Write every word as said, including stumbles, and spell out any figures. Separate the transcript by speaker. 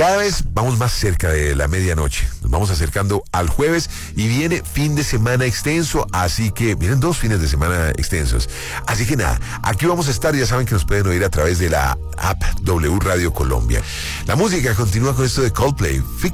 Speaker 1: cada vez vamos más cerca de la medianoche. Nos vamos acercando al jueves y viene fin de semana extenso, así que vienen dos fines de semana extensos. Así que nada, aquí vamos a estar. Ya saben que nos pueden oír a través de la app W Radio Colombia. La música continúa con esto de Coldplay.